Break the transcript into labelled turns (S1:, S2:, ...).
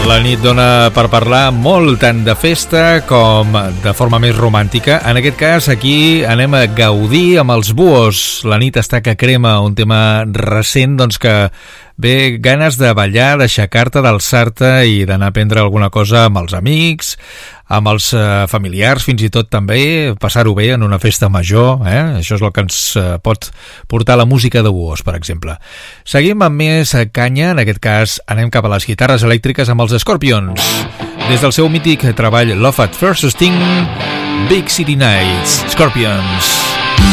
S1: La nit dona per parlar molt tant de festa com de forma més romàntica. En aquest cas, aquí anem a gaudir amb els Buhos. La nit està que crema, un tema recent, doncs que ve ganes de ballar, d'aixecar-te, d'alçar-te i d'anar a prendre alguna cosa amb els amics, amb els familiars, fins i tot també passar-ho bé en una festa major, Això és el que ens pot portar la música de Buhos, per exemple. Seguim amb més canya, en aquest cas anem cap a les guitarres elèctriques amb els Scorpions. Des del seu mític treball Love at First Sting, Big City Nights, Scorpions.